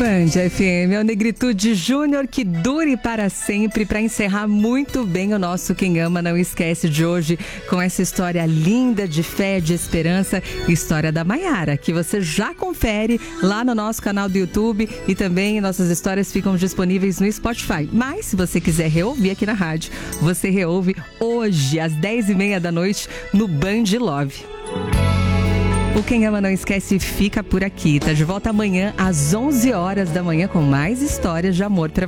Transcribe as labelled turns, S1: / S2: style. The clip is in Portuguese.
S1: Band FM, é o Negritude Júnior que dure para sempre, para encerrar muito bem o nosso Quem Ama Não Esquece de hoje, com essa história linda de fé, de esperança, história da Maiara, que você já confere lá no nosso canal do YouTube e também nossas histórias ficam disponíveis no Spotify. Mas se você quiser reouvir aqui na rádio, você reouve hoje às 10h30 da noite no Band Love. O Quem Ama Não Esquece fica por aqui. Tá de volta amanhã às 11 horas da manhã com mais histórias de amor pra